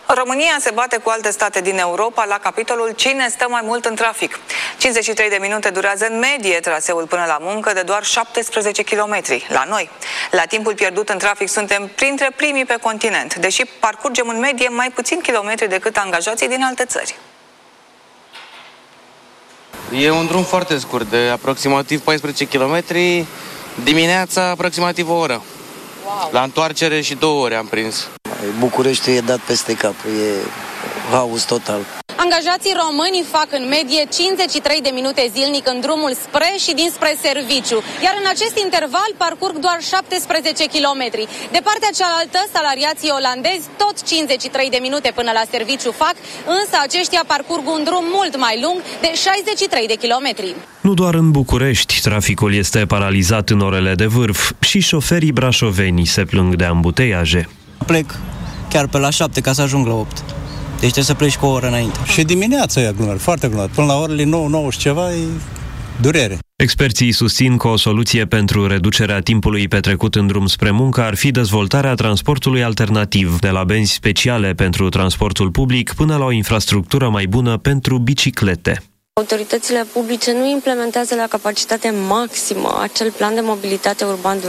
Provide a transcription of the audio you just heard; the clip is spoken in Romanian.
România se bate cu alte state din Europa la capitolul cine stă mai mult în trafic. 53 de minute durează în medie traseul până la muncă de doar 17 km. La noi, la timpul pierdut în trafic, suntem printre primii pe continent, deși parcurgem în medie mai puțin kilometri decât angajații din alte țări. E un drum foarte scurt, de aproximativ 14 km, dimineața aproximativ o oră. Wow. La întoarcere și 2 ore am prins. Bucureștiul e dat peste cap, e haos total. Angajații români fac în medie 53 de minute zilnic în drumul spre și dinspre serviciu, iar în acest interval parcurg doar 17 km. De partea cealaltă, salariații olandezi tot 53 de minute până la serviciu fac, însă aceștia parcurg un drum mult mai lung de 63 de kilometri. Nu doar în București, traficul este paralizat în orele de vârf, și șoferii brașoveni se plâng de ambuteiaje. Plec chiar pe la 7 ca să ajung la 8. Deci trebuie să pleci cu o oră înainte. Și dimineața e aglomerat, foarte aglomerat. Până la orele 9 și ceva e durere. Experții susțin că o soluție pentru reducerea timpului petrecut în drum spre muncă ar fi dezvoltarea transportului alternativ, de la benzi speciale pentru transportul public până la o infrastructură mai bună pentru biciclete. Autoritățile publice nu implementează la capacitate maximă acel plan de mobilitate urban